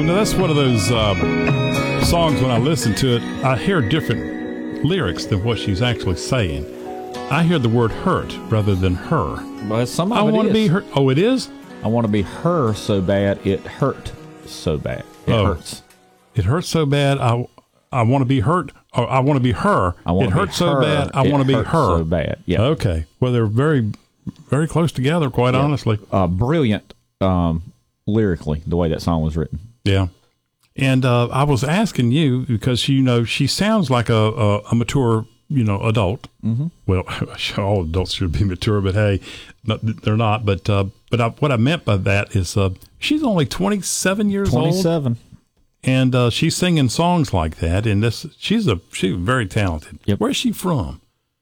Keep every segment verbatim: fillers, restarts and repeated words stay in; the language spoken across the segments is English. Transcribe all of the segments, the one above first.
know, that's one of those uh, songs when I listen to it, I hear different lyrics than what she's actually saying. I hear the word hurt rather than her. Well, some of I it want to is. be hurt. Oh, it is? I want to be her so bad it hurt so bad. It Oh. hurts. It hurts so bad. I I want to be hurt. Or I want to be her. I want it to be hurts so her, bad. I it want to be hurts her. so bad. Yeah. Okay. Well, they're very, very close together, quite Yeah. honestly. Uh, brilliant um, lyrically, the way that song was written. Yeah. And uh, I was asking you because, you know, she sounds like a, a, a mature, you know, adult. Mm-hmm. Well, all adults should be mature, but hey, not, they're not. But uh, but I, what I meant by that is uh, she's only twenty-seven years old. twenty-seven. And uh, she's singing songs like that. And this, she's a she's very talented. Yep. Where's she from?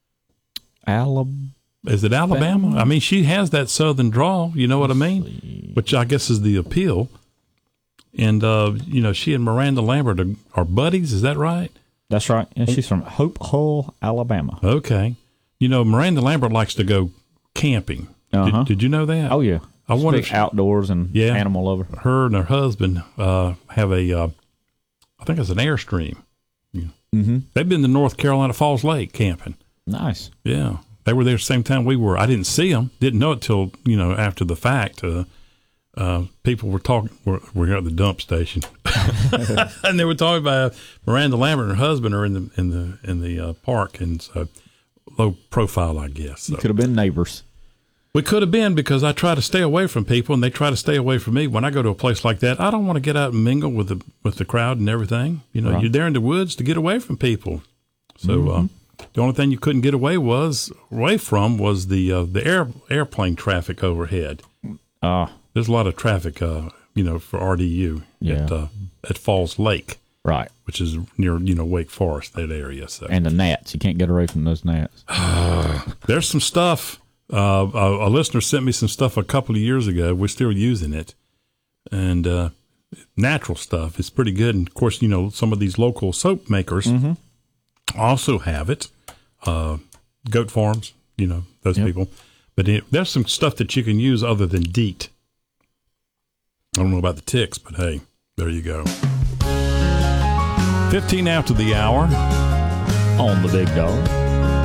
Alabama. Is it Alabama? I mean, she has that southern drawl. You know what I mean? Which I guess is the appeal. And, uh, you know, she and Miranda Lambert are, are buddies. Is that right? That's right. And she's from Hope Hull, Alabama. Okay. You know, Miranda Lambert likes to go camping. Uh-huh. Did, did you know that? Oh, yeah. I She's wonder big if she- outdoors and Yeah. animal lover. Her and her husband uh, have a, uh, I think it's an Airstream. Mm-hmm. They've been to North Carolina Falls Lake camping. Nice. Yeah. They were there the same time we were. I didn't see them. Didn't know it till, you know, after the fact. Uh, uh, people were talking, we're, we're at the dump station. And they were talking about Miranda Lambert and her husband are in the, in the, in the uh, park. And so low profile, I guess. So. You could have been neighbors. We could have been because I try to stay away from people and they try to stay away from me. When I go to a place like that, I don't want to get out and mingle with the, with the crowd and everything. You know, Right. you're there in the woods to get away from people. So, Mm-hmm. uh, the only thing you couldn't get away was away from was the uh, the air airplane traffic overhead. Ah, There's a lot of traffic, uh, you know, for R D U Yeah. at uh, at Falls Lake, right. which is near you know Wake Forest, that area. So And the gnats. You can't get away from those gnats. there's some stuff. Uh, a, a listener sent me some stuff a couple of years ago. We're still using it, and uh, natural stuff. It's pretty good. And of course, you know, some of these local soap makers Mm-hmm. also have it. Uh, goat farms, you know, those Yep. people. But it, there's some stuff that you can use other than DEET. I don't know about the ticks, but hey, there you go. fifteen after the hour. On the big dog.